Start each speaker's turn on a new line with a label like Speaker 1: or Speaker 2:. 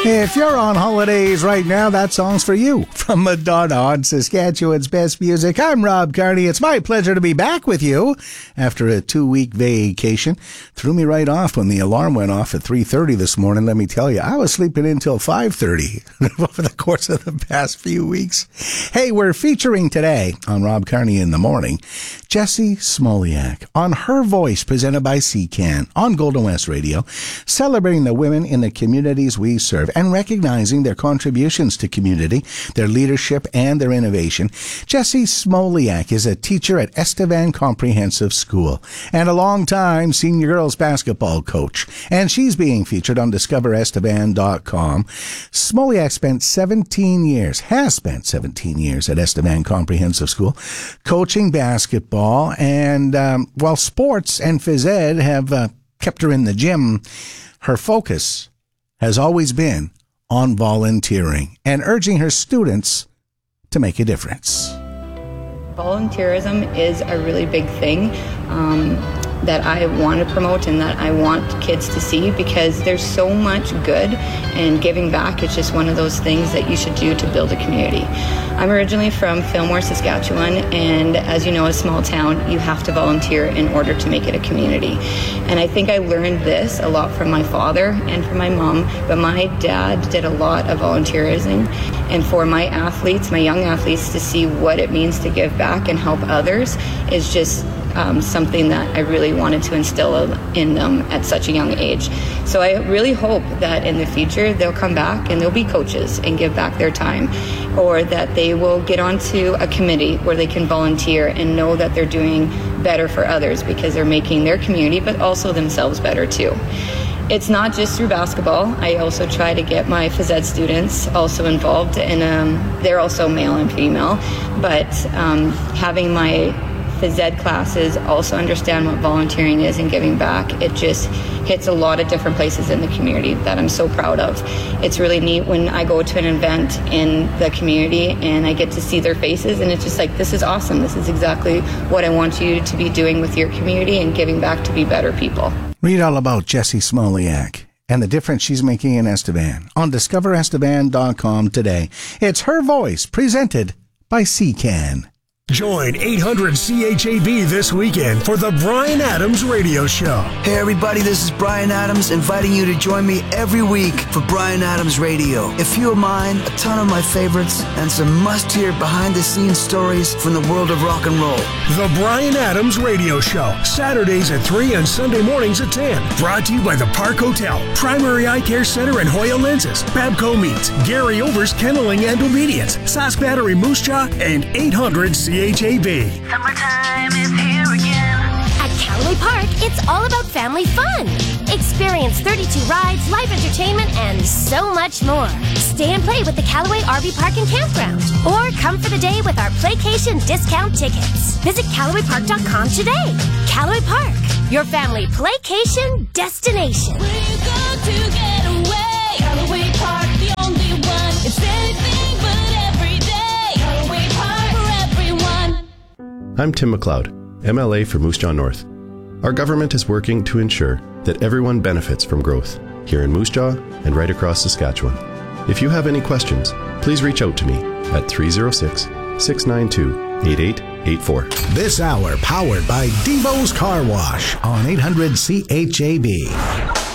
Speaker 1: If you're on holidays right now, that song's for you. From Madonna on Saskatchewan's Best Music, I'm Rob Carney. It's my pleasure to be back with you after a 2-week vacation. Threw me right off when the alarm went off at 3:30 this morning. Let me tell you, I was sleeping until 5:30 over the course of the past few weeks. Hey, we're featuring today on Rob Carney in the Morning, Jessie Smoliak on Her Voice, presented by CCAN on Golden West Radio, celebrating the women in the communities we serve and recognizing their contributions to community, their leadership, and their innovation. Jessie Smoliak is a teacher at Estevan Comprehensive School and a long-time senior girls basketball coach, and she's being featured on DiscoverEstevan.com. Smoliak has spent 17 years at Estevan Comprehensive School, coaching basketball, and while sports and phys ed have kept her in the gym, her focus has always been on volunteering and urging her students to make a difference.
Speaker 2: Volunteerism is a really big thing that I want to promote and that I want kids to see, because there's so much good, and giving back is just one of those things that you should do to build a community. I'm originally from Fillmore, Saskatchewan, and as you know, a small town, you have to volunteer in order to make it a community. And I think I learned this a lot from my father and from my mom, but my dad did a lot of volunteerism. And for my athletes, my young athletes, to see what it means to give back and help others is just something that I really wanted to instill in them at such a young age. So I really hope that in the future they'll come back and they'll be coaches and give back their time, or that they will get onto a committee where they can volunteer and know that they're doing better for others because they're making their community but also themselves better too. It's not just through basketball. I also try to get my phys ed students also involved, and they're also male and female, but having my phys ed classes also understand what volunteering is and giving back, it just hits a lot of different places in the community that I'm so proud of. It's really neat when I go to an event in the community and I get to see their faces, and it's just like, this is awesome. This is exactly what I want you to be doing with your community and giving back to be better people.
Speaker 1: Read all about Jessie Smoliak and the difference she's making in Estevan on DiscoverEstevan.com today. It's Her Voice, presented by CCAN.
Speaker 3: Join 800 CHAB this weekend for the Bryan Adams Radio Show.
Speaker 4: Hey everybody, this is Bryan Adams, inviting you to join me every week for Bryan Adams Radio. A few of mine, a ton of my favorites, and some must-hear behind-the-scenes stories from the world of rock and roll.
Speaker 3: The Bryan Adams Radio Show, Saturdays at 3 and Sunday mornings at 10. Brought to you by the Park Hotel, Primary Eye Care Center and Hoya Lenses, Babco Meats, Gary Over's Kenneling and Obedience, Sask Battery Moose Jaw, and 800 CHAB.
Speaker 5: Summertime is here again. At Callaway Park, it's all about family fun. Experience 32 rides, live entertainment, and so much more. Stay and play with the Callaway RV Park and Campground, or come for the day with our Playcation discount tickets. Visit CallawayPark.com today. Callaway Park, your family Playcation destination.
Speaker 6: We go to get away. Callaway Park, the only one. It's anything but every day. Callaway Park for everyone.
Speaker 7: I'm Tim McLeod, MLA for Moose Jaw North. Our government is working to ensure that everyone benefits from growth here in Moose Jaw and right across Saskatchewan. If you have any questions, please reach out to me at 306-692-8884.
Speaker 1: This hour powered by Devo's Car Wash on 800 CHAB.